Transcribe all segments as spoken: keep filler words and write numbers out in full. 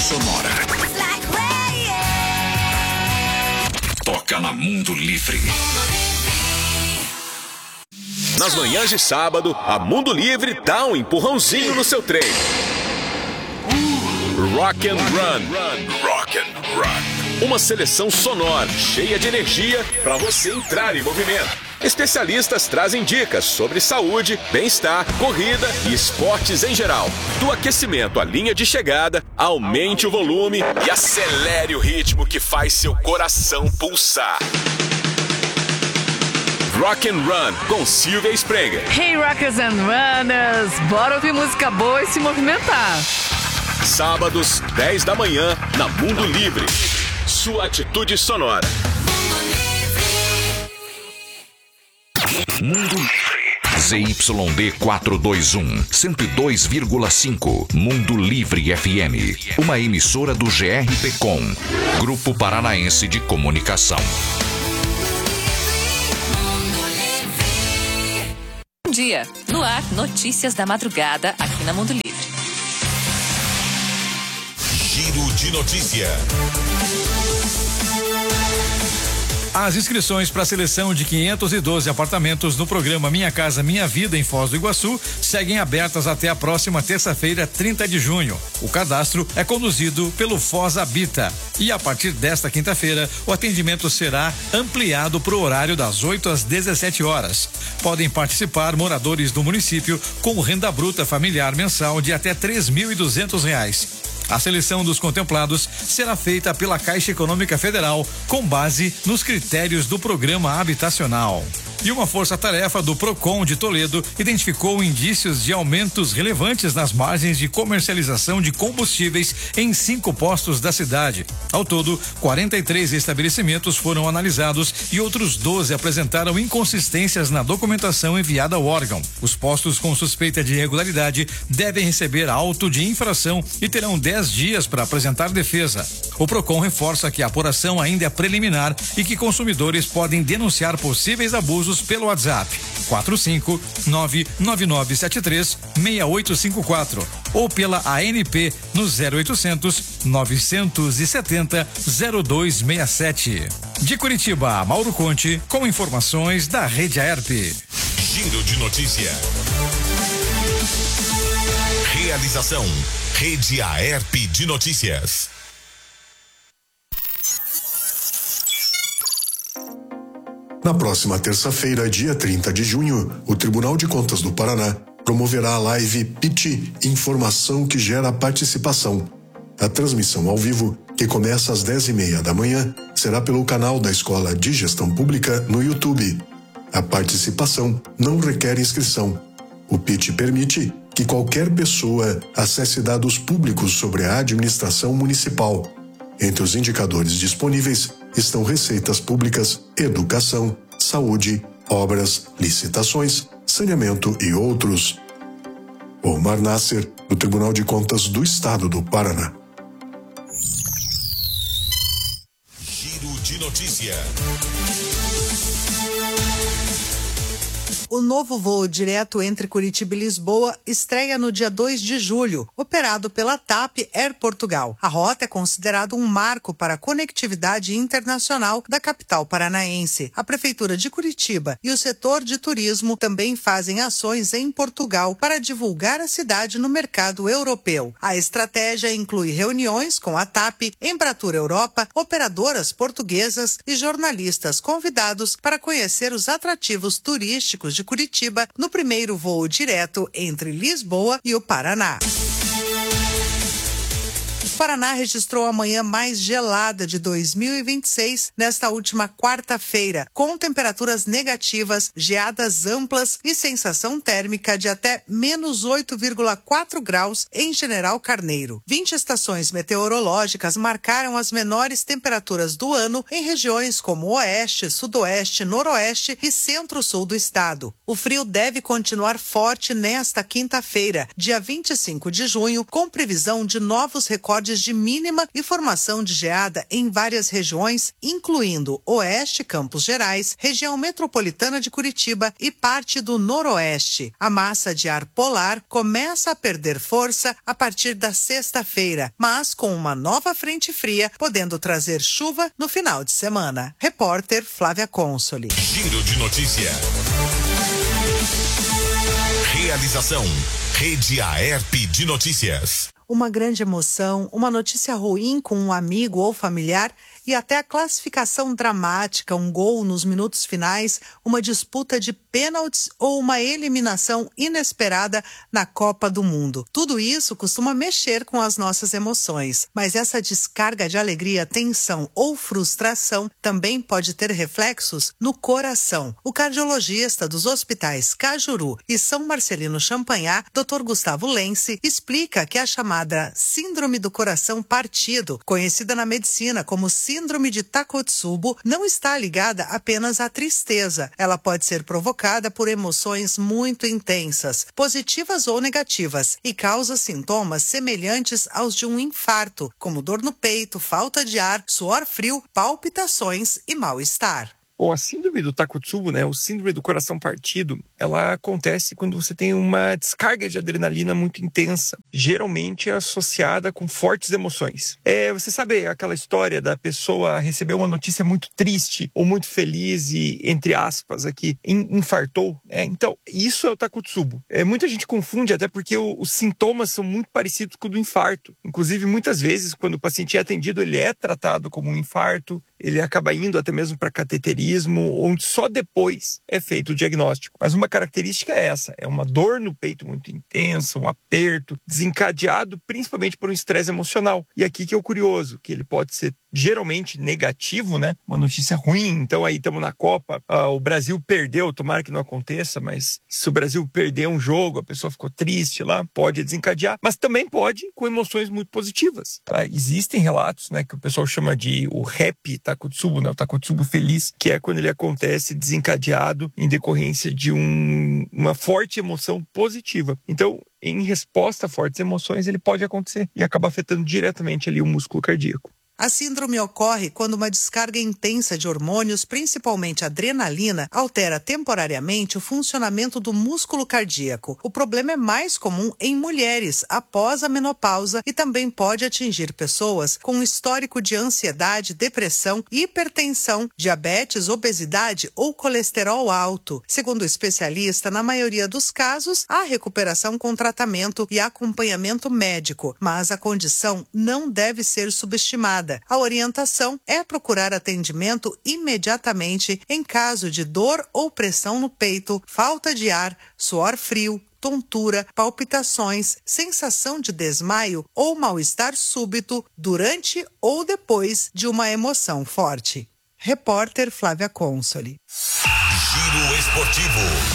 sonora. Toca na Mundo Livre. Nas manhãs de sábado, a Mundo Livre dá um empurrãozinho no seu treino. Rock and Run. Rock and Run. Uma seleção sonora, cheia de energia para você entrar em movimento. Especialistas trazem dicas sobre saúde, bem-estar, corrida e esportes em geral. Do aquecimento à linha de chegada, aumente o volume e acelere o ritmo que faz seu coração pulsar. Rock and Run com Silvia Sprenger. Hey Rockers and Runners, bora ouvir música boa e se movimentar. Sábados, dez da manhã, na Mundo Livre. Sua atitude sonora. Mundo Livre. Z Y D quatrocentos e vinte e um, cento e dois vírgula cinco. Mundo Livre F M. Uma emissora do G R P Com, Grupo Paranaense de Comunicação. Bom dia. No ar, notícias da madrugada aqui na Mundo Livre. Giro de notícia. As inscrições para a seleção de quinhentos e doze apartamentos no programa Minha Casa Minha Vida em Foz do Iguaçu seguem abertas até a próxima terça-feira, trinta de junho. O cadastro é conduzido pelo Foz Habita e a partir desta quinta-feira o atendimento será ampliado para o horário das oito às dezessete horas. Podem participar moradores do município com renda bruta familiar mensal de até três mil e duzentos reais. A seleção dos contemplados será feita pela Caixa Econômica Federal com base nos critérios do programa habitacional. E uma força-tarefa do Procon de Toledo identificou indícios de aumentos relevantes nas margens de comercialização de combustíveis em cinco postos da cidade. Ao todo, quarenta e três estabelecimentos foram analisados e outros doze apresentaram inconsistências na documentação enviada ao órgão. Os postos com suspeita de irregularidade devem receber auto de infração e terão dez dias para apresentar defesa. O Procon reforça que a apuração ainda é preliminar e que consumidores podem denunciar possíveis abusos pelo WhatsApp quatro cinco nove nove nove sete três seis oito cinco quatro ou pela A N P no zero oitocentos novecentos e setenta zero dois seis sete. De Curitiba, Mauro Conte com informações da Rede Aerp. Giro de notícia. Realização Rede Aerp de Notícias. Na próxima terça-feira, dia trinta de junho, o Tribunal de Contas do Paraná promoverá a live P I T Informação que Gera Participação. A transmissão ao vivo, que começa às dez e meia da manhã, será pelo canal da Escola de Gestão Pública no YouTube. A participação não requer inscrição. O P I T permite que qualquer pessoa acesse dados públicos sobre a administração municipal. Entre os indicadores disponíveis estão receitas públicas, educação, saúde, obras, licitações, saneamento e outros. Omar Nasser, do Tribunal de Contas do Estado do Paraná. Giro de notícia. O novo voo direto entre Curitiba e Lisboa estreia no dia dois de julho, operado pela TAP Air Portugal. A rota é considerada um marco para a conectividade internacional da capital paranaense. A Prefeitura de Curitiba e o setor de turismo também fazem ações em Portugal para divulgar a cidade no mercado europeu. A estratégia inclui reuniões com a TAP, Embratur Europa, operadoras portuguesas e jornalistas convidados para conhecer os atrativos turísticos de de Curitiba no primeiro voo direto entre Lisboa e o Paraná. O Paraná registrou a manhã mais gelada de dois mil e vinte e seis nesta última quarta-feira, com temperaturas negativas, geadas amplas e sensação térmica de até menos oito vírgula quatro graus em General Carneiro. vinte estações meteorológicas marcaram as menores temperaturas do ano em regiões como Oeste, Sudoeste, Noroeste e Centro-Sul do estado. O frio deve continuar forte nesta quinta-feira, dia vinte e cinco de junho, com previsão de novos recordes recordes de mínima e formação de geada em várias regiões, incluindo Oeste, Campos Gerais, região metropolitana de Curitiba e parte do Noroeste. A massa de ar polar começa a perder força a partir da sexta-feira, mas com uma nova frente fria, podendo trazer chuva no final de semana. Repórter Flávia Consoli. Giro de notícia. Realização Rede Aerp de Notícias. Uma grande emoção, uma notícia ruim com um amigo ou familiar e até a classificação dramática, um gol nos minutos finais, uma disputa de pênaltis ou uma eliminação inesperada na Copa do Mundo. Tudo isso costuma mexer com as nossas emoções, mas essa descarga de alegria, tensão ou frustração também pode ter reflexos no coração. O cardiologista dos hospitais Cajuru e São Marcelino Champagnat, doutor Gustavo Lense, explica que a chamada síndrome do coração partido, conhecida na medicina como síndrome de Takotsubo, não está ligada apenas à tristeza. Ela pode ser provocada por emoções muito intensas, positivas ou negativas, e causa sintomas semelhantes aos de um infarto, como dor no peito, falta de ar, suor frio, palpitações e mal-estar. Bom, a síndrome do Takotsubo, né, o síndrome do coração partido, ela acontece quando você tem uma descarga de adrenalina muito intensa, geralmente associada com fortes emoções. É, você sabe aquela história da pessoa receber uma notícia muito triste ou muito feliz e, entre aspas, aqui, infartou? É, então, isso é o Takotsubo. É, muita gente confunde até porque o, os sintomas são muito parecidos com o do infarto. Inclusive, muitas vezes, quando o paciente é atendido, ele é tratado como um infarto, ele acaba indo até mesmo para cateterismo, onde só depois é feito o diagnóstico. Mas uma característica é essa, é uma dor no peito muito intensa, um aperto, desencadeado principalmente por um estresse emocional. E aqui que é o curioso, que ele pode ser geralmente negativo, né? Uma notícia ruim, então aí estamos na Copa, ah, o Brasil perdeu, tomara que não aconteça, mas se o Brasil perder um jogo, a pessoa ficou triste lá, pode desencadear, mas também pode com emoções muito positivas, tá? Existem relatos, né, que o pessoal chama de o happy Takotsubo, né, o Takotsubo feliz, que é quando ele acontece desencadeado em decorrência de um, uma forte emoção positiva. Então, em resposta a fortes emoções, ele pode acontecer e acaba afetando diretamente ali o músculo cardíaco. A síndrome ocorre quando uma descarga intensa de hormônios, principalmente adrenalina, altera temporariamente o funcionamento do músculo cardíaco. O problema é mais comum em mulheres após a menopausa e também pode atingir pessoas com histórico de ansiedade, depressão, hipertensão, diabetes, obesidade ou colesterol alto. Segundo o especialista, na maioria dos casos, há recuperação com tratamento e acompanhamento médico, mas a condição não deve ser subestimada. A orientação é procurar atendimento imediatamente em caso de dor ou pressão no peito, falta de ar, suor frio, tontura, palpitações, sensação de desmaio ou mal-estar súbito durante ou depois de uma emoção forte. Repórter Flávia Consoli. Giro Esportivo.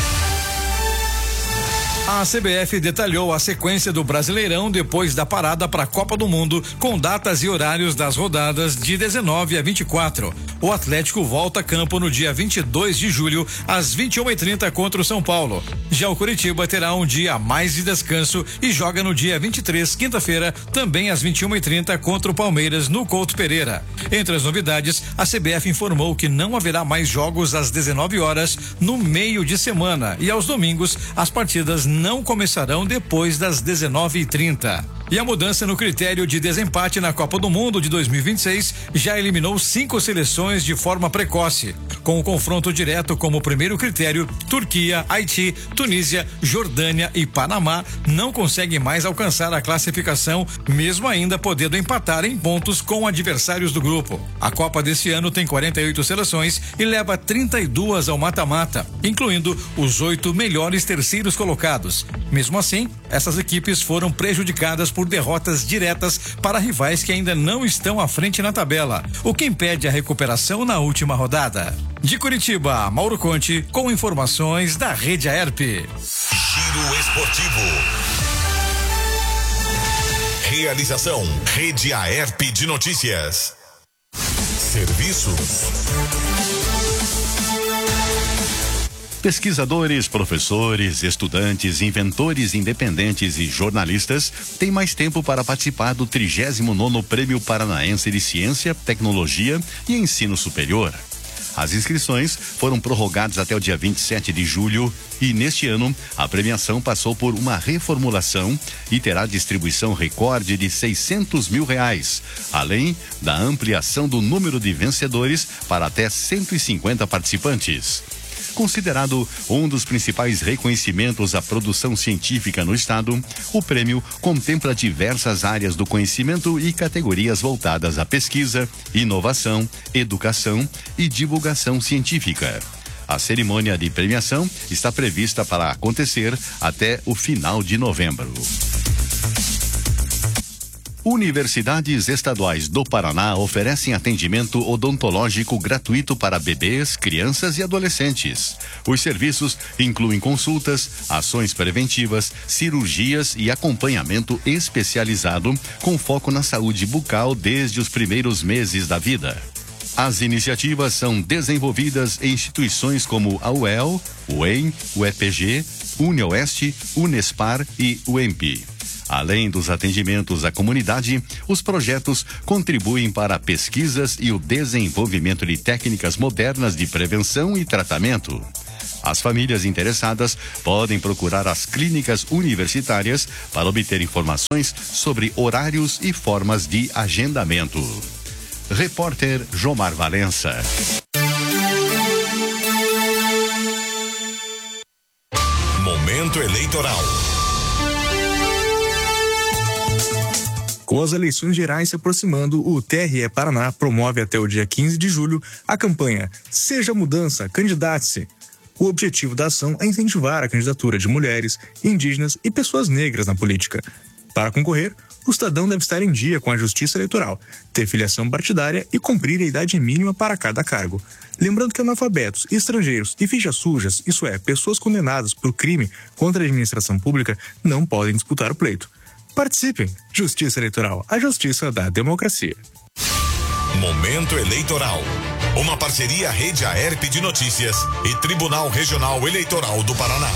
A C B F detalhou a sequência do Brasileirão depois da parada para a Copa do Mundo, com datas e horários das rodadas de dezenove a vinte e quatro. O Atlético volta a campo no dia vinte e dois de julho, às vinte e uma e trinta contra o São Paulo. Já o Curitiba terá um dia a mais de descanso e joga no dia vinte e três, quinta-feira, também às vinte e uma e trinta contra o Palmeiras no Couto Pereira. Entre as novidades, a C B F informou que não haverá mais jogos às dezenove horas no meio de semana e aos domingos as partidas não começarão depois das dezenove e trinta. E a mudança no critério de desempate na Copa do Mundo de dois mil e vinte e seis já eliminou cinco seleções de forma precoce. Com o confronto direto como primeiro critério, Turquia, Haiti, Tunísia, Jordânia e Panamá não conseguem mais alcançar a classificação, mesmo ainda podendo empatar em pontos com adversários do grupo. A Copa desse ano tem quarenta e oito seleções e leva trinta e duas ao mata-mata, incluindo os oito melhores terceiros colocados. Mesmo assim, essas equipes foram prejudicadas por derrotas diretas para rivais que ainda não estão à frente na tabela, o que impede a recuperação na última rodada. De Curitiba, Mauro Conte, com informações da Rede Aerp. Giro Esportivo. Realização Rede Aerp de Notícias. Serviço. Pesquisadores, professores, estudantes, inventores independentes e jornalistas têm mais tempo para participar do trigésimo nono Prêmio Paranaense de Ciência, Tecnologia e Ensino Superior. As inscrições foram prorrogadas até o dia vinte e sete de julho e, neste ano, a premiação passou por uma reformulação e terá distribuição recorde de seiscentos mil reais, além da ampliação do número de vencedores para até cento e cinquenta participantes. Considerado um dos principais reconhecimentos à produção científica no estado, o prêmio contempla diversas áreas do conhecimento e categorias voltadas à pesquisa, inovação, educação e divulgação científica. A cerimônia de premiação está prevista para acontecer até o final de novembro. Universidades estaduais do Paraná oferecem atendimento odontológico gratuito para bebês, crianças e adolescentes. Os serviços incluem consultas, ações preventivas, cirurgias e acompanhamento especializado com foco na saúde bucal desde os primeiros meses da vida. As iniciativas são desenvolvidas em instituições como a U E L, o E M, o E P G, UniOeste, Unespar e o E M P. Além dos atendimentos à comunidade, os projetos contribuem para pesquisas e o desenvolvimento de técnicas modernas de prevenção e tratamento. As famílias interessadas podem procurar as clínicas universitárias para obter informações sobre horários e formas de agendamento. Repórter Jomar Valença. Momento eleitoral. Com as eleições gerais se aproximando, o T R E Paraná promove até o dia quinze de julho a campanha Seja Mudança, Candidate-se. O objetivo da ação é incentivar a candidatura de mulheres, indígenas e pessoas negras na política. Para concorrer, o cidadão deve estar em dia com a Justiça Eleitoral, ter filiação partidária e cumprir a idade mínima para cada cargo. Lembrando que analfabetos, estrangeiros e fichas sujas, isso é, pessoas condenadas por crime contra a administração pública, não podem disputar o pleito. Participem! Justiça Eleitoral, a justiça da democracia. Momento eleitoral. Uma parceria Rede A E R P de Notícias e Tribunal Regional Eleitoral do Paraná.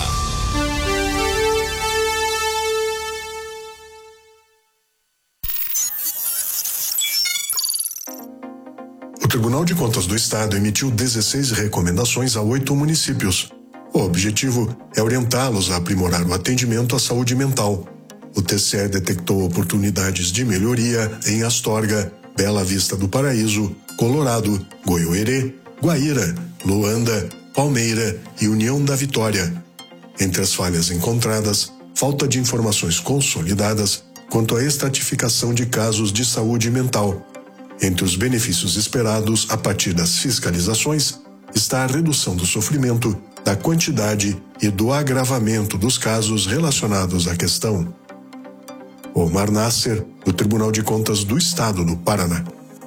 O Tribunal de Contas do Estado emitiu dezesseis recomendações a oito municípios. O objetivo é orientá-los a aprimorar o atendimento à saúde mental. O T C E detectou oportunidades de melhoria em Astorga, Bela Vista do Paraíso, Colorado, Goiôerê, Guaíra, Luanda, Palmeira e União da Vitória. Entre as falhas encontradas, falta de informações consolidadas quanto à estratificação de casos de saúde mental. Entre os benefícios esperados a partir das fiscalizações está a redução do sofrimento, da quantidade e do agravamento dos casos relacionados à questão. Omar Nasser, do Tribunal de Contas do Estado do Paraná.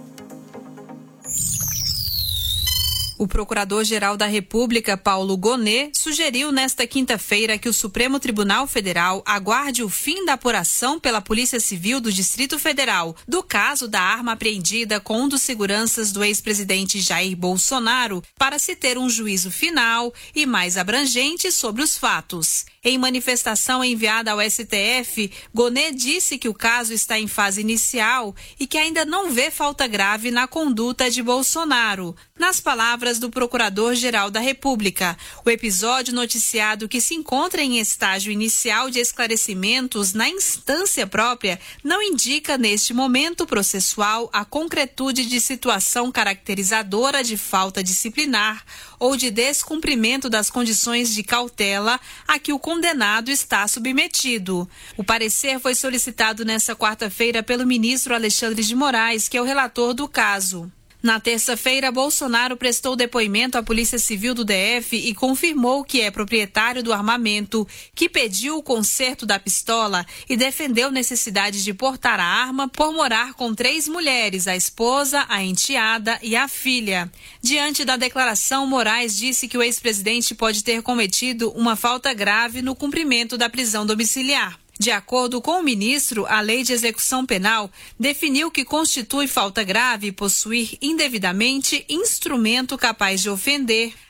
O Procurador-Geral da República, Paulo Gonet, sugeriu nesta quinta-feira que o Supremo Tribunal Federal aguarde o fim da apuração pela Polícia Civil do Distrito Federal do caso da arma apreendida com um dos seguranças do ex-presidente Jair Bolsonaro para se ter um juízo final e mais abrangente sobre os fatos. Em manifestação enviada ao S T F, Gonet disse que o caso está em fase inicial e que ainda não vê falta grave na conduta de Bolsonaro. Nas palavras do Procurador-Geral da República, o episódio noticiado que se encontra em estágio inicial de esclarecimentos na instância própria não indica neste momento processual a concretude de situação caracterizadora de falta disciplinar ou de descumprimento das condições de cautela a que o condenado está submetido. O parecer foi solicitado nesta quarta-feira pelo ministro Alexandre de Moraes, que é o relator do caso. Na terça-feira, Bolsonaro prestou depoimento à Polícia Civil do D F e confirmou que é proprietário do armamento, que pediu o conserto da pistola e defendeu necessidade de portar a arma por morar com três mulheres, a esposa, a enteada e a filha. Diante da declaração, Moraes disse que o ex-presidente pode ter cometido uma falta grave no cumprimento da prisão domiciliar. De acordo com o ministro, a Lei de Execução Penal definiu que constitui falta grave possuir indevidamente instrumento capaz de ofender,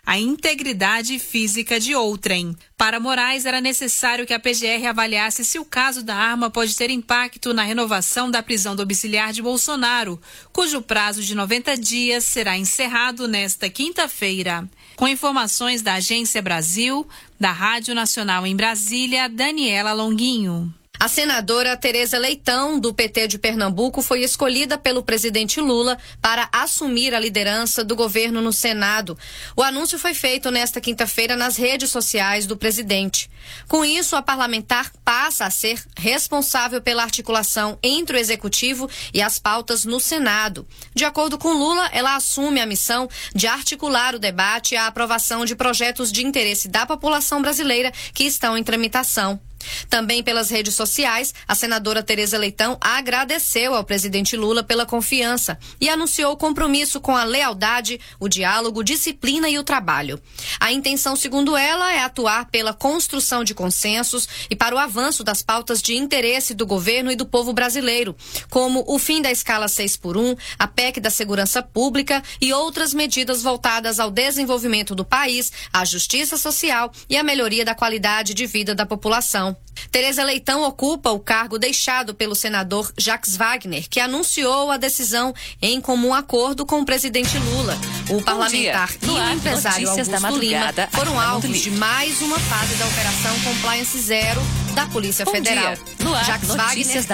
a integridade física de outrem. Para Moraes, era necessário que a P G R avaliasse se o caso da arma pode ter impacto na renovação da prisão domiciliar de Bolsonaro, cujo prazo de noventa dias será encerrado nesta quinta-feira. Com informações da Agência Brasil, da Rádio Nacional em Brasília, Daniela Longuinho. A senadora Tereza Leitão, do P T de Pernambuco, foi escolhida pelo presidente Lula para assumir a liderança do governo no Senado. O anúncio foi feito nesta quinta-feira nas redes sociais do presidente. Com isso, a parlamentar passa a ser responsável pela articulação entre o Executivo e as pautas no Senado. De acordo com Lula, ela assume a missão de articular o debate e a aprovação de projetos de interesse da população brasileira que estão em tramitação. Também pelas redes sociais, a senadora Tereza Leitão agradeceu ao presidente Lula pela confiança e anunciou compromisso com a lealdade, o diálogo, disciplina e o trabalho. A intenção, segundo ela, é atuar pela construção de consensos e para o avanço das pautas de interesse do governo e do povo brasileiro, como o fim da escala seis por um, a P E C da segurança pública e outras medidas voltadas ao desenvolvimento do país, à justiça social e à melhoria da qualidade de vida da população. Tereza Leitão ocupa o cargo deixado pelo senador Jacques Wagner, que anunciou a decisão em comum acordo com o presidente Lula. O parlamentar e o empresário Augusto Lima foram alvos de mais uma fase da Operação Compliance Zero da Polícia Federal. Jacques Wagner